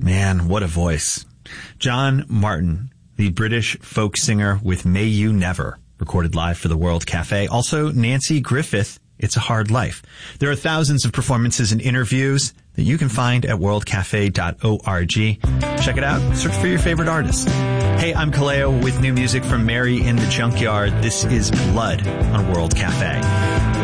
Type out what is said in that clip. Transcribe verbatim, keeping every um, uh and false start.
Man, what a voice. John Martin, the British folk singer with May You Never, recorded live for the World Cafe. Also, Nancy Griffith, It's a Hard Life. There are thousands of performances and interviews that you can find at world cafe dot org. Check it out. Search for your favorite artist. Hey, I'm Kaleo with new music from Mary in the Junkyard. This is Blood on World Cafe.